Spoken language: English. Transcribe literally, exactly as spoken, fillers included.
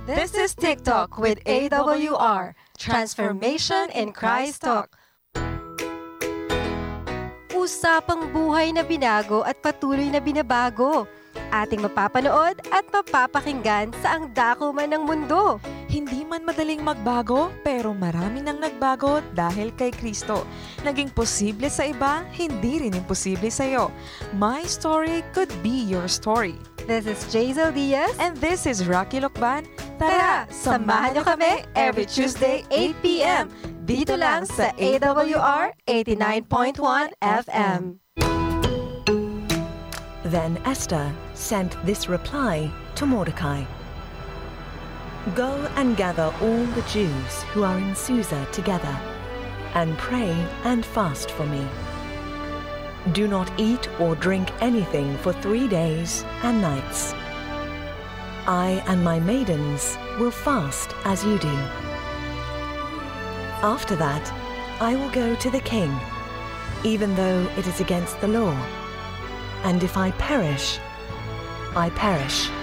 This is TikTok with A W R, Transformation in Christ Talk. Usapang buhay na binago at patuloy na binabago. Ating mapapanood at mapapakinggan sa ang dako man ng mundo. Hindi man madaling magbago, pero marami nang nagbago dahil kay Kristo. Naging posible sa iba, hindi rin imposible sa iyo. My story could be your story. This is Jazel Diaz. And this is Rocky Lokban. Tara, samahan niyo kami every Tuesday eight p.m. Dito lang sa A W R eighty-nine point one F M. Then Esther sent this reply to Mordecai. Go and gather all the Jews who are in Susa together, and pray and fast for me. Do not eat or drink anything for three days and nights. I and my maidens will fast as you do. After that, I will go to the king, even though it is against the law. And if I perish, I perish.